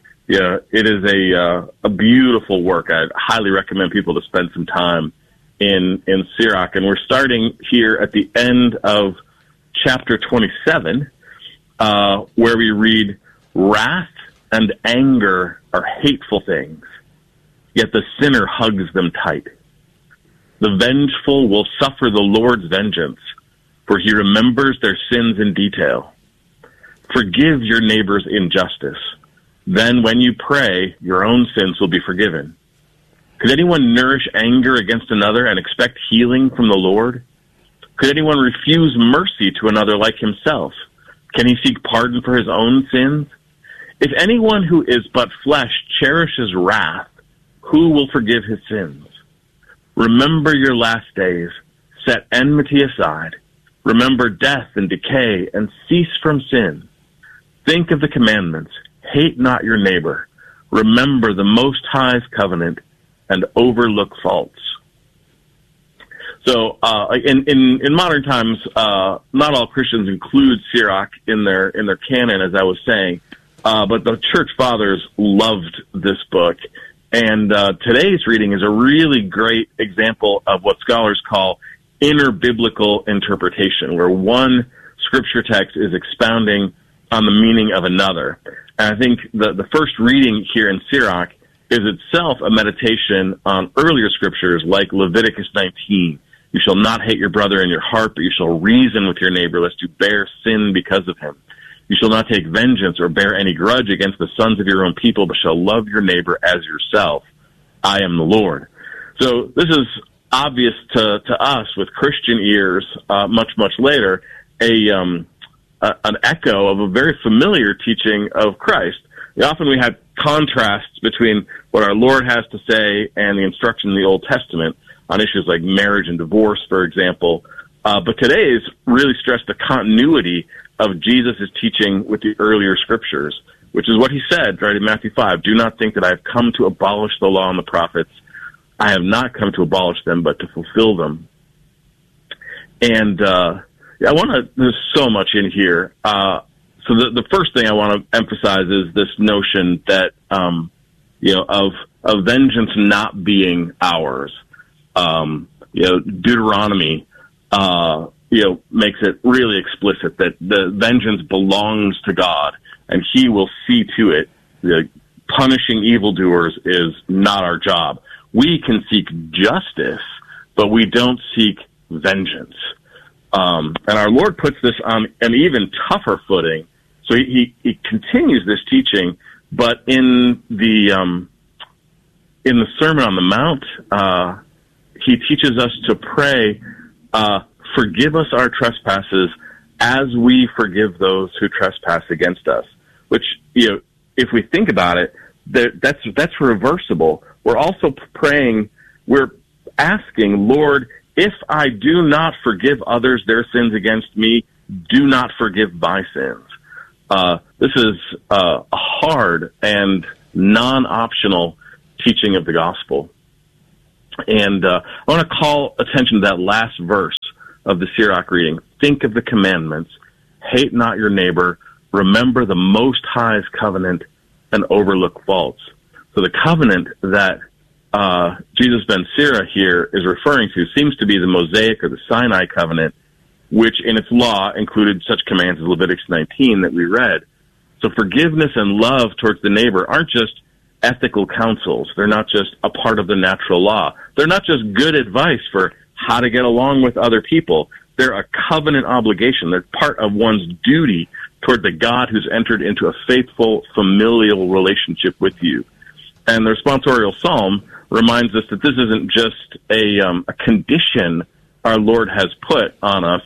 a beautiful work. I highly recommend people to spend some time in Sirach. And we're starting here at the end of chapter 27, where we read, "Wrath and anger are hateful things, yet the sinner hugs them tight. The vengeful will suffer the Lord's vengeance, for He remembers their sins in detail. Forgive your neighbor's injustice. Then when you pray, your own sins will be forgiven. Could anyone nourish anger against another and expect healing from the Lord? Could anyone refuse mercy to another like himself? Can he seek pardon for his own sins? If anyone who is but flesh cherishes wrath, who will forgive his sins? Remember your last days. Set enmity aside. Remember death and decay, and cease from sin. Think of the commandments. Hate not your neighbor. Remember the Most High's covenant, and overlook faults." So, in modern times, not all Christians include Sirach in their canon, as I was saying, but the Church Fathers loved this book. And today's reading is a really great example of what scholars call inter-biblical interpretation, where one scripture text is expounding on the meaning of another. And I think the first reading here in Sirach is itself a meditation on earlier scriptures like Leviticus 19. "You shall not hate your brother in your heart, but you shall reason with your neighbor, lest you bear sin because of him. You shall not take vengeance or bear any grudge against the sons of your own people, but shall love your neighbor as yourself. I am the Lord." So this is obvious to us with Christian ears, much later, an echo of a very familiar teaching of Christ. Often we have contrasts between what our Lord has to say and the instruction in the Old Testament on issues like marriage and divorce, for example. But today's really stressed the continuity of Jesus' teaching with the earlier scriptures, which is what he said, right, in Matthew 5. "Do not think that I have come to abolish the law and the prophets. I have not come to abolish them, but to fulfill them." And there's so much in here. So the first thing I want to emphasize is this notion that, of vengeance not being ours. Deuteronomy, makes it really explicit that the vengeance belongs to God, and He will see to it. Punishing evildoers is not our job. We can seek justice, but we don't seek vengeance. And our Lord puts this on an even tougher footing. So he continues this teaching, but in the Sermon on the Mount, he teaches us to pray, "Forgive us our trespasses as we forgive those who trespass against us." Which, if we think about it, that's reversible. We're also praying, we're asking, "Lord, if I do not forgive others their sins against me, do not forgive my sins. This is a hard and non-optional teaching of the gospel. And I want to call attention to that last verse of the Sirach reading. Think of the commandments, hate not your neighbor, remember the Most High's covenant, and overlook faults. So the covenant that Jesus ben Sira here is referring to seems to be the Mosaic or the Sinai covenant, which in its law included such commands as Leviticus 19 that we read. So forgiveness and love towards the neighbor aren't just ethical counsels. They're not just a part of the natural law. They're not just good advice for how to get along with other people. They're a covenant obligation. They're part of one's duty toward the God who's entered into a faithful, familial relationship with you. And the responsorial psalm reminds us that this isn't just a condition our Lord has put on us,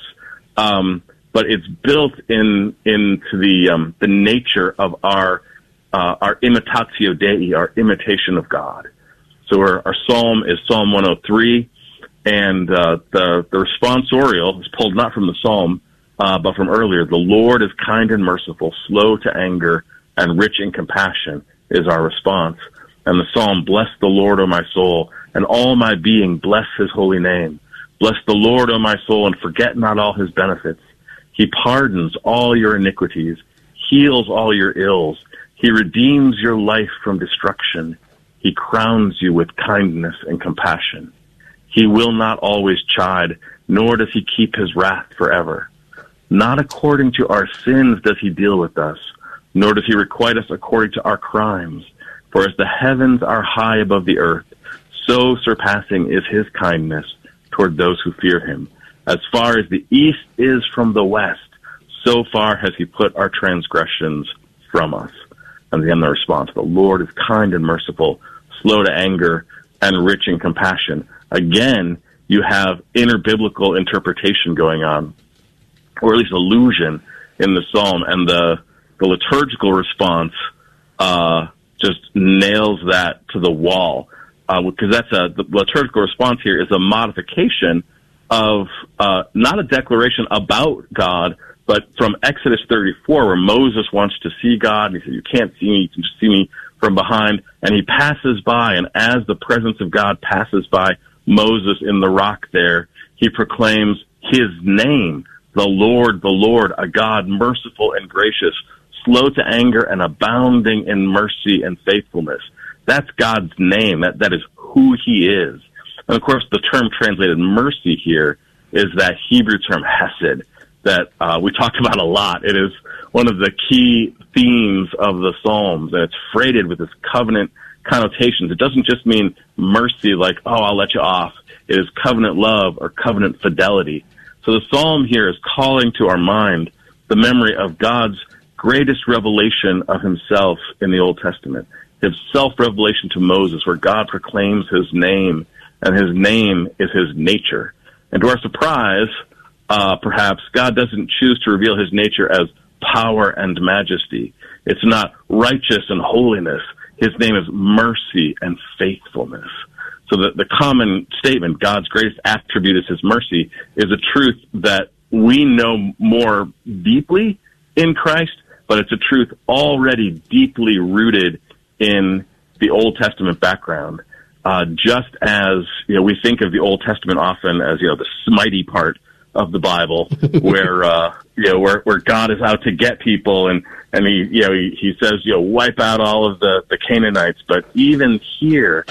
but it's built into the nature of our imitatio Dei, our imitation of God. So our psalm is Psalm 103, and the responsorial is pulled not from the psalm, but from earlier. The Lord is kind and merciful, slow to anger, and rich in compassion is our response. And the psalm, bless the Lord, O my soul, and all my being, bless his holy name. Bless the Lord, O my soul, and forget not all his benefits. He pardons all your iniquities, heals all your ills. He redeems your life from destruction. He crowns you with kindness and compassion. He will not always chide, nor does he keep his wrath forever. Not according to our sins does he deal with us, nor does he requite us according to our crimes. For as the heavens are high above the earth, so surpassing is his kindness toward those who fear him. As far as the east is from the west, so far has he put our transgressions from us. And then the response, the Lord is kind and merciful, slow to anger, and rich in compassion. Again, you have interbiblical interpretation going on, or at least allusion in the psalm, and the liturgical response just nails that to the wall, because the liturgical response here is a modification of not a declaration about God, but from Exodus 34, where Moses wants to see God, and he said, you can't see me, you can just see me from behind, and he passes by, and as the presence of God passes by Moses in the rock there, he proclaims his name, the Lord, a God merciful and gracious, slow to anger and abounding in mercy and faithfulness. That's God's name. That is who he is. And of course, the term translated mercy here is that Hebrew term hesed that we talk about a lot. It is one of the key themes of the Psalms, and it's freighted with this covenant connotations. It doesn't just mean mercy like, oh, I'll let you off. It is covenant love or covenant fidelity. So the Psalm here is calling to our mind the memory of God's greatest revelation of himself in the Old Testament, his self-revelation to Moses, where God proclaims his name, and his name is his nature. And to our surprise, perhaps, God doesn't choose to reveal his nature as power and majesty. It's not righteous and holiness. His name is mercy and faithfulness. So the common statement, God's greatest attribute is his mercy, is a truth that we know more deeply in Christ, but it's a truth already deeply rooted in the Old Testament background. Just as, we think of the Old Testament often as, the smitey part of the Bible, where God is out to get people, and he says, wipe out all of the Canaanites. But even here,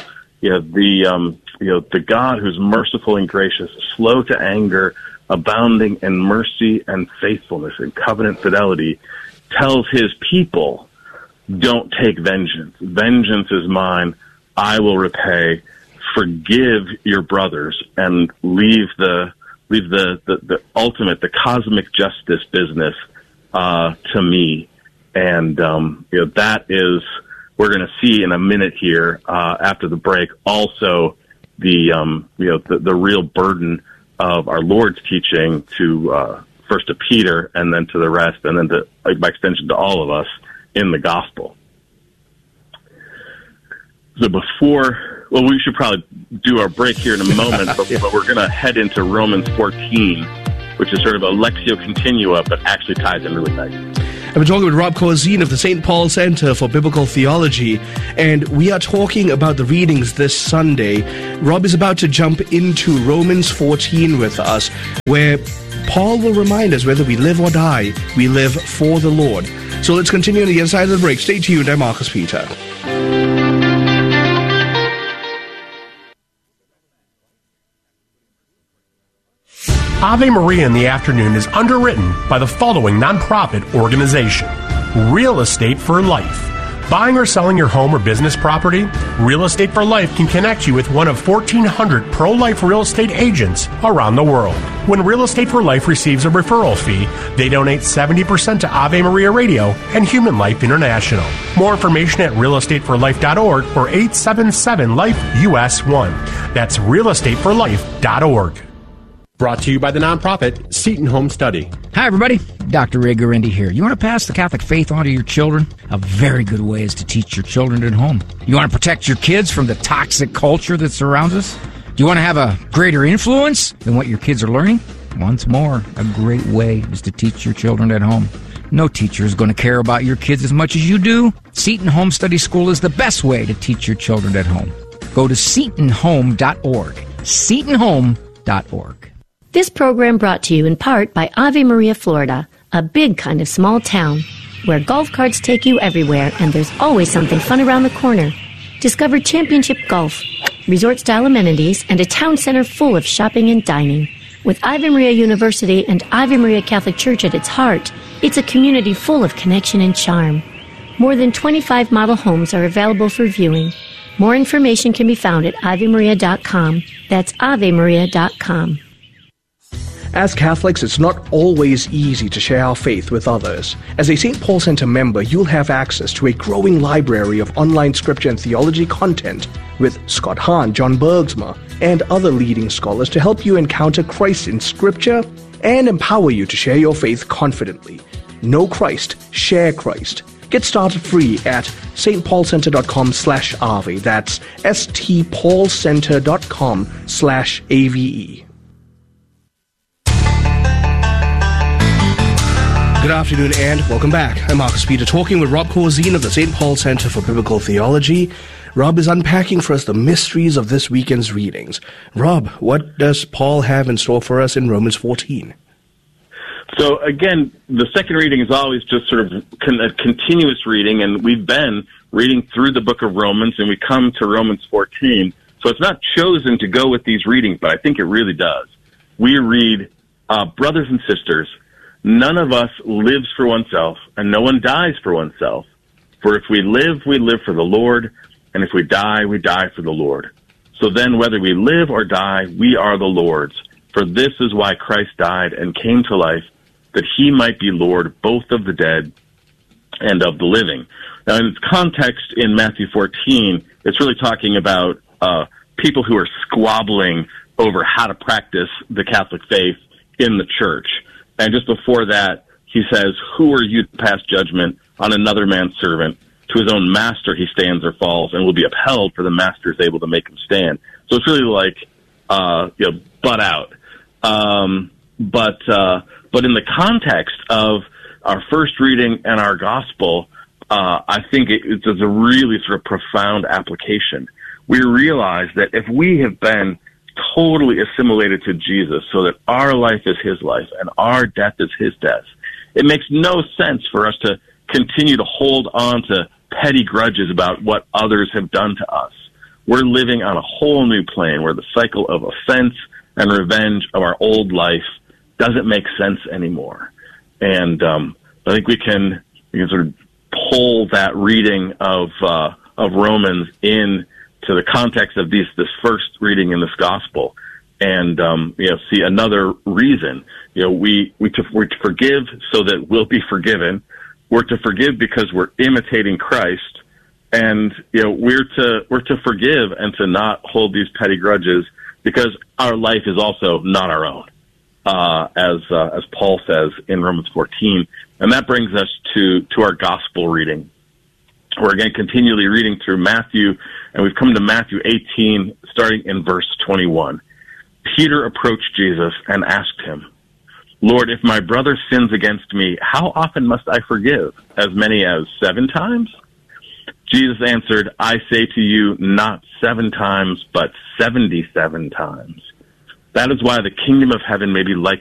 the God who's merciful and gracious, slow to anger, abounding in mercy and faithfulness and covenant fidelity, tells his people, don't take vengeance. Vengeance is mine. I will repay. Forgive your brothers and leave the ultimate, the cosmic justice business to me. And that is, we're going to see in a minute here after the break, also the real burden of our Lord's teaching to first to Peter and then to the rest, and then by extension to all of us in the gospel. So before Well, we should probably do our break here in a moment, but we're going to head into Romans 14, which is sort of a Lectio Continua, but actually ties in really nice. And we're talking with Rob Corzine of the St. Paul Center for Biblical Theology, and we are talking about the readings this Sunday. Rob is about to jump into Romans 14 with us, where Paul will remind us whether we live or die, we live for the Lord. So let's continue on the inside of the break. Stay tuned. I'm Marcus Peter. Ave Maria in the Afternoon is underwritten by the following nonprofit organization: Real Estate for Life. Buying or selling your home or business property? Real Estate for Life can connect you with one of 1,400 pro-life real estate agents around the world. When Real Estate for Life receives a referral fee, they donate 70% to Ave Maria Radio and Human Life International. More information at realestateforlife.org or 877-LIFE-US1. That's realestateforlife.org. Brought to you by the nonprofit Seton Home Study. Hi, everybody. Dr. Ray Guarendi here. You want to pass the Catholic faith on to your children? A very good way is to teach your children at home. You want to protect your kids from the toxic culture that surrounds us? Do you want to have a greater influence than what your kids are learning? Once more, a great way is to teach your children at home. No teacher is going to care about your kids as much as you do. Seton Home Study School is the best way to teach your children at home. Go to setonhome.org. setonhome.org. This program brought to you in part by Ave Maria, Florida, a big kind of small town where golf carts take you everywhere and there's always something fun around the corner. Discover championship golf, resort-style amenities, and a town center full of shopping and dining. With Ave Maria University and Ave Maria Catholic Church at its heart, it's a community full of connection and charm. More than 25 model homes are available for viewing. More information can be found at AveMaria.com. That's AveMaria.com. As Catholics, it's not always easy to share our faith with others. As a St. Paul Center member, you'll have access to a growing library of online scripture and theology content with Scott Hahn, John Bergsma, and other leading scholars to help you encounter Christ in Scripture and empower you to share your faith confidently. Know Christ, share Christ. Get started free at stpaulcenter.com/Ave. That's stpaulcenter.com/AVE. Good afternoon and welcome back. I'm Marcus Peter, talking with Rob Corzine of the St. Paul Center for Biblical Theology. Rob is unpacking for us the mysteries of this weekend's readings. Rob, what does Paul have in store for us in Romans 14? So again, the second reading is always just sort of a continuous reading, and we've been reading through the book of Romans, and we come to Romans 14. So it's not chosen to go with these readings, but I think it really does. We read, brothers and sisters, none of us lives for oneself, and no one dies for oneself. For if we live for the Lord, and if we die for the Lord. So then whether we live or die, we are the Lord's. For this is why Christ died and came to life, that he might be Lord both of the dead and of the living. Now, in its context in Matthew 14, it's really talking about people who are squabbling over how to practice the Catholic faith in the church. And just before that, he says, who are you to pass judgment on another man's servant? To his own master he stands or falls, and will be upheld, for the master is able to make him stand. So it's really like, butt out. But in the context of our first reading and our gospel, I think it's a really sort of profound application. We realize that if we have been totally assimilated to Jesus so that our life is his life and our death is his death, it makes no sense for us to continue to hold on to petty grudges about what others have done to us. We're living on a whole new plane where the cycle of offense and revenge of our old life doesn't make sense anymore. And I think we can sort of pull that reading of Romans in to the context of this first reading in this gospel, and see another reason. We're to forgive so that we'll be forgiven. We're to forgive because we're imitating Christ, and we're to forgive and to not hold these petty grudges because our life is also not our own, as Paul says in Romans 14, and that brings us to our gospel reading. We're again continually reading through Matthew, and we've come to Matthew 18, starting in verse 21. Peter approached Jesus and asked him, Lord, if my brother sins against me, how often must I forgive? As many as 7 times? Jesus answered, I say to you, not 7 times, but 77 times. That is why the kingdom of heaven may be like